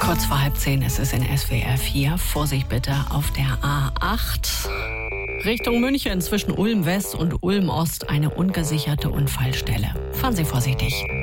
Kurz vor 9:30 ist es in SWR 4. Vorsicht bitte auf der A8. Richtung München zwischen Ulm West und Ulm Ost eine ungesicherte Unfallstelle. Fahren Sie vorsichtig.